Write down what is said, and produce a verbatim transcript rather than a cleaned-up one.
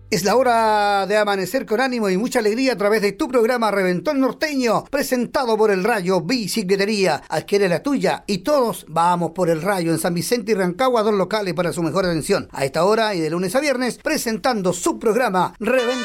Es la hora de amanecer con ánimo y mucha alegría a través de tu programa Reventón Norteño, presentado por el Rayo Bicicletería. Adquiere la tuya y todos vamos por el Rayo en San Vicente y Rancagua, dos locales para su mejor atención. A esta hora y de lunes a viernes, presentando su programa Reventón